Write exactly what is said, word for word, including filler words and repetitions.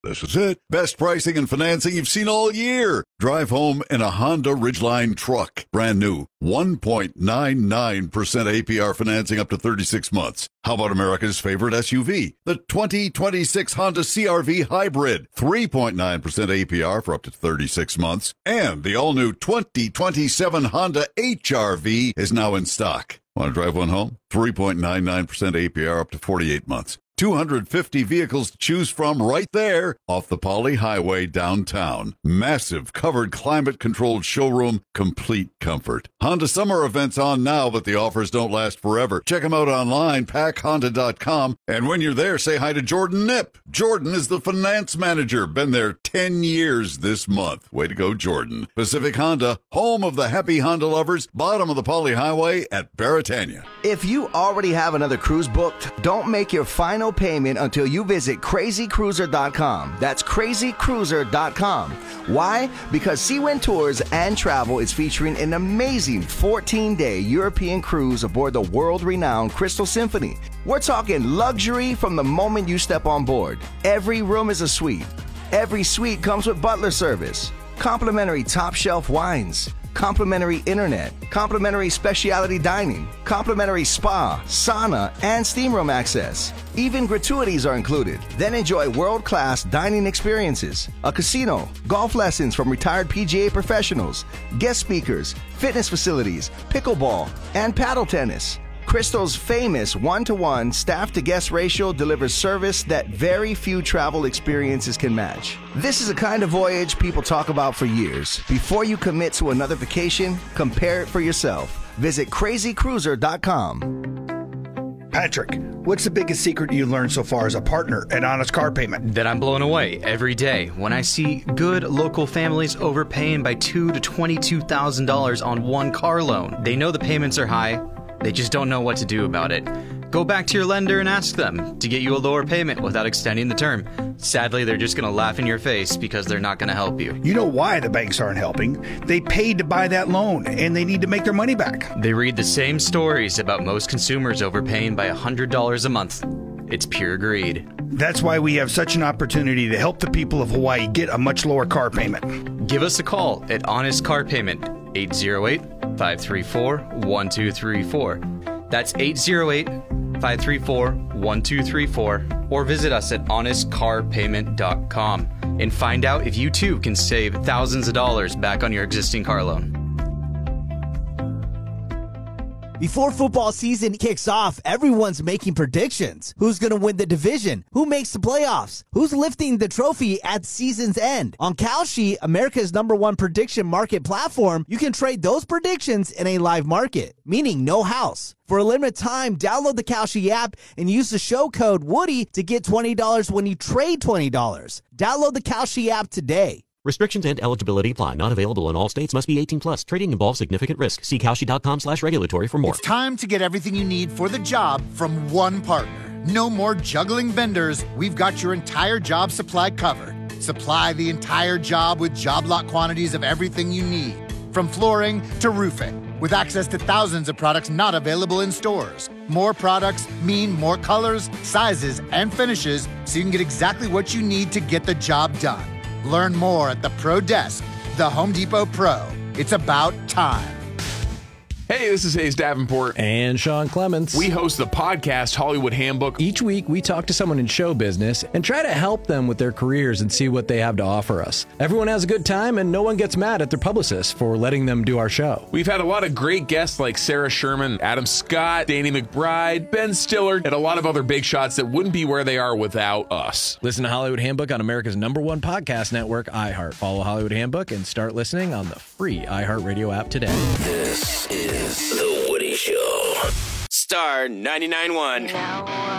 This is it. Best pricing and financing you've seen all year. Drive home in a Honda Ridgeline truck. Brand new. one point nine nine percent A P R financing up to thirty-six months. How about America's favorite S U V? The twenty twenty-six Honda C R V Hybrid. three point nine percent A P R for up to thirty-six months. And the all-new twenty twenty-seven Honda H R V is now in stock. Want to drive one home? three point nine nine percent A P R up to forty-eight months. two hundred fifty vehicles to choose from right there off the Poly Highway downtown. Massive covered climate-controlled showroom, complete comfort. Honda summer events on now, but the offers don't last forever. Check them out online, pack honda dot com. And when you're there, say hi to Jordan Knipp. Jordan is the finance manager. Been there ten years this month. Way to go, Jordan. Pacific Honda, home of the happy Honda lovers, bottom of the Poly Highway at Baratania. If you already have another cruise booked, don't make your final payment until you visit crazy cruiser dot com. That's crazy cruiser dot com. Why? Because Seawind Tours and Travel is featuring an amazing fourteen-day European cruise aboard the world-renowned Crystal Symphony. We're talking luxury from the moment you step on board. Every room is a suite. Every suite comes with butler service, complimentary top-shelf wines, complimentary internet, complimentary specialty dining, complimentary spa, sauna, and steam room access. Even gratuities are included. Then enjoy world-class dining experiences, a casino, golf lessons from retired P G A professionals, guest speakers, fitness facilities, pickleball, and paddle tennis. Crystal's famous one-to-one staff-to-guest ratio delivers service that very few travel experiences can match. This is a kind of voyage people talk about for years. Before you commit to another vacation, compare it for yourself. Visit crazy cruiser dot com. Patrick, what's the biggest secret you learned so far as a partner at Honest Car Payment? That I'm blown away every day when I see good local families overpaying by two thousand dollars to twenty-two thousand dollars on one car loan. They know the payments are high. They just don't know what to do about it. Go back to your lender and ask them to get you a lower payment without extending the term. Sadly, they're just going to laugh in your face because they're not going to help you. You know why the banks aren't helping. They paid to buy that loan, and they need to make their money back. They read the same stories about most consumers overpaying by one hundred dollars a month. It's pure greed. That's why we have such an opportunity to help the people of Hawaii get a much lower car payment. Give us a call at Honest Car Payment, eight zero eight, five three four, one two three four. That's eight zero eight, five three four, one two three four. Or visit us at honest car payment dot com and find out if you too can save thousands of dollars back on your existing car loan. Before football season kicks off, everyone's making predictions. Who's going to win the division? Who makes the playoffs? Who's lifting the trophy at season's end? On Kalshi, America's number one prediction market platform, you can trade those predictions in a live market, meaning no house. For a limited time, download the Kalshi app and use the show code Woody to get twenty dollars when you trade twenty dollars. Download the Kalshi app today. Restrictions and eligibility apply. Not available in all states. Must be eighteen plus. Trading involves significant risk. See Kalshi dot com slash regulatory for more. It's time to get everything you need for the job from one partner. No more juggling vendors. We've got your entire job supply covered. Supply the entire job with job lot quantities of everything you need, from flooring to roofing, with access to thousands of products not available in stores. More products mean more colors, sizes, and finishes, so you can get exactly what you need to get the job done. Learn more at the Pro Desk, the Home Depot Pro. It's about time. Hey, this is Hayes Davenport. And Sean Clements. We host the podcast Hollywood Handbook. Each week, we talk to someone in show business and try to help them with their careers and see what they have to offer us. Everyone has a good time, and no one gets mad at their publicists for letting them do our show. We've had a lot of great guests like Sarah Sherman, Adam Scott, Danny McBride, Ben Stiller, and a lot of other big shots that wouldn't be where they are without us. Listen to Hollywood Handbook on America's number one podcast network, iHeart. Follow Hollywood Handbook and start listening on the free iHeartRadio app today. This is The Woody Show. Star ninety-nine point one.